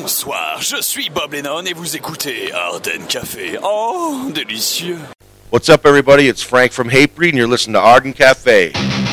Bonsoir, je suis Bob Lennon et vous écoutez Arden Café. Oh, délicieux. What's up, everybody? It's Frank from Hatebreed, and you're listening to Arden Cafe.